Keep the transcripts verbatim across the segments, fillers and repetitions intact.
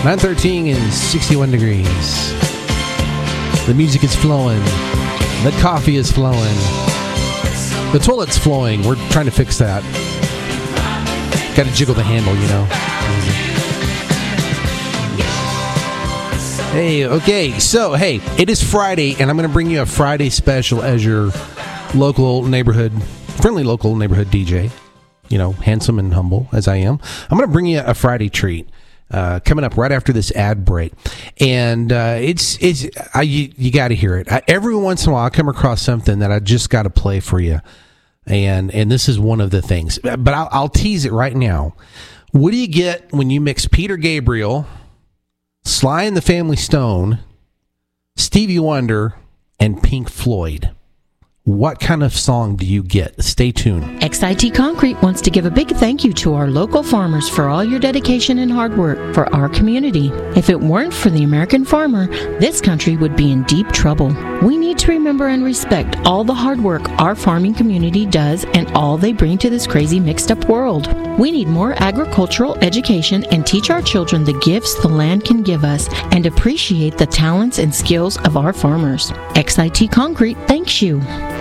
nine thirteen and sixty-one degrees. The music is flowing. The coffee is flowing. The toilet's flowing. We're trying to fix that. Got to jiggle the handle, you know. Hey, okay. So, hey, it is Friday, and I'm going to bring you a Friday special as your local neighborhood, friendly local neighborhood D J. You know, handsome and humble as I am. I'm going to bring you a Friday treat. Uh, coming up right after this ad break, and uh, it's it's I, you, you got to hear it. I, every once in a while, I come across something that I just got to play for you, and and this is one of the things. But I'll, I'll tease it right now. What do you get when you mix Peter Gabriel, Sly and the Family Stone, Stevie Wonder, and Pink Floyd? What kind of song do you get? Stay tuned. X I T Concrete wants to give a big thank you to our local farmers for all your dedication and hard work for our community. If it weren't for the American farmer, this country would be in deep trouble. We need to remember and respect all the hard work our farming community does and all they bring to this crazy mixed up world. We need more agricultural education and teach our children the gifts the land can give us and appreciate the talents and skills of our farmers. X I T Concrete thanks you.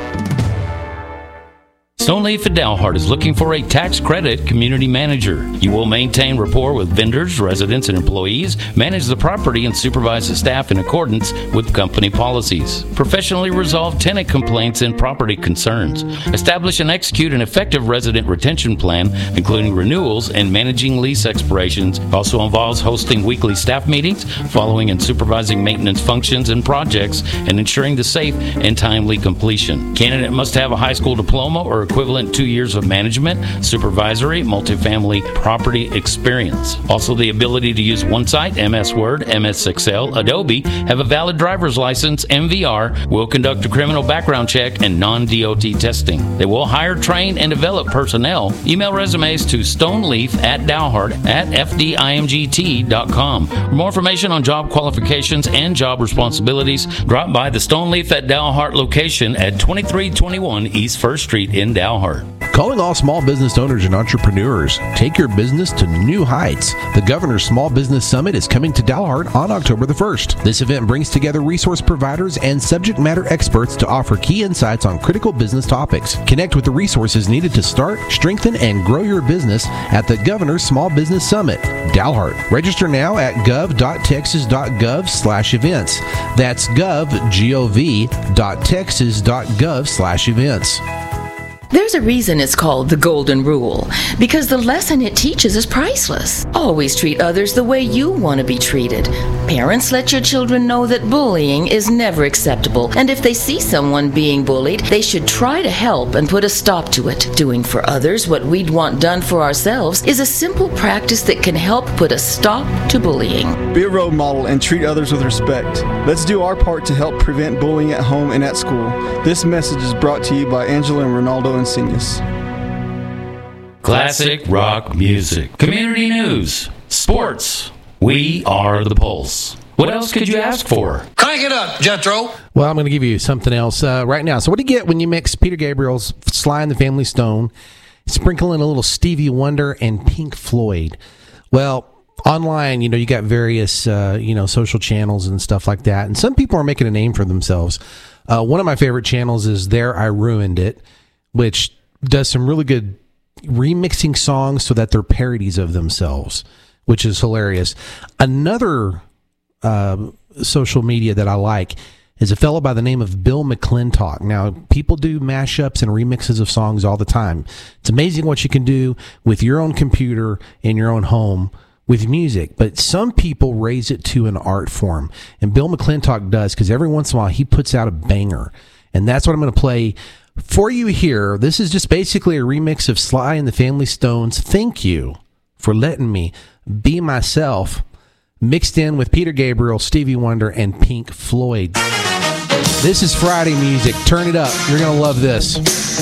Stoneleaf at Dalhart is looking for a tax credit community manager. You will maintain rapport with vendors, residents, and employees, manage the property, and supervise the staff in accordance with company policies. Professionally resolve tenant complaints and property concerns. Establish and execute an effective resident retention plan, including renewals and managing lease expirations. Also involves hosting weekly staff meetings, following and supervising maintenance functions and projects, and ensuring the safe and timely completion. Candidate must have a high school diploma or equivalent two years of management, supervisory, multifamily property experience. Also the ability to use OneSite, M S Word, M S Excel, Adobe, have a valid driver's license, M V R, will conduct a criminal background check and non-D O T testing. They will hire, train, and develop personnel. Email resumes to stoneleaf at dalhart at f d i m g t dot com. For more information on job qualifications and job responsibilities, drop by the Stoneleaf at Dalhart location at twenty-three twenty-one East First Street in Dalhart. Calling all small business owners and entrepreneurs. Take your business to new heights. The Governor's Small Business Summit is coming to Dalhart on October the first. This event brings together resource providers and subject matter experts to offer key insights on critical business topics. Connect with the resources needed to start, strengthen, and grow your business at the Governor's Small Business Summit, Dalhart. Register now at gov dot texas dot gov slash events. That's gov, G O V, dot texas dot gov slash events. There's a reason it's called the Golden Rule, because the lesson it teaches is priceless. Always treat others the way you want to be treated. Parents, let your children know that bullying is never acceptable, and if they see someone being bullied, they should try to help and put a stop to it. Doing for others what we'd want done for ourselves is a simple practice that can help put a stop to bullying. Be a role model and treat others with respect. Let's do our part to help prevent bullying at home and at school. This message is brought to you by Angela and Ronaldo Insignis. Classic rock music, community news, sports. We are the Pulse. What else could you ask for? Crank it up, Jethro. Well, I'm going to give you something else uh, right now. So what do you get when you mix Peter Gabriel's Sly and the Family Stone, sprinkle in a little Stevie Wonder and Pink Floyd? Well, online, you know, you got various, uh, you know, social channels and stuff like that. And some people are making a name for themselves. Uh, one of my favorite channels is There I Ruined It, which does some really good remixing songs so that they're parodies of themselves, which is hilarious. Another uh, social media that I like is a fellow by the name of Bill McClintock. Now, people do mashups and remixes of songs all the time. It's amazing what you can do with your own computer in your own home with music, but some people raise it to an art form, and Bill McClintock does, because every once in a while he puts out a banger, and that's what I'm going to play for you here. This is just basically a remix of Sly and the Family Stone's Thank You for Letting Me Be Myself, mixed in with Peter Gabriel, Stevie Wonder, and Pink Floyd. This is Friday music. Turn it up. You're going to love this.